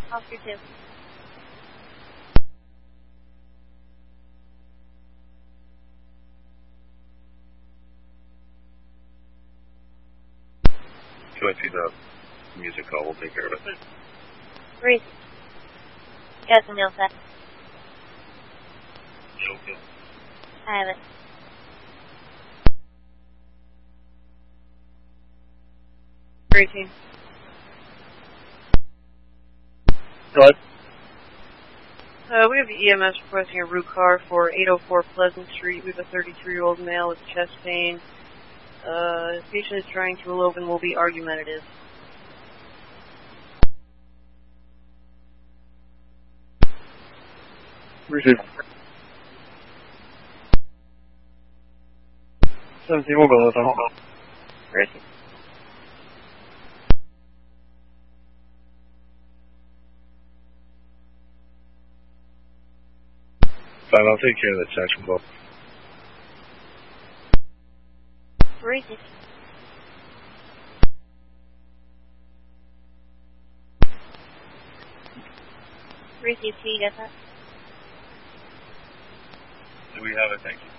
Oscar 2. Can I see the music call? We'll take care of it. Where is it? Got some nail set. Okay. I have it. Greeting. What? We have the EMS requesting a route car for 804 Pleasant Street. We have a 33-year-old male with chest pain. The patient is trying to elope and will be argumentative. Receive. 17 mobile at home. Greeting. Fine, I'll take care of the section call. Where is it? Receive, can you get that? Do we have it? Thank you.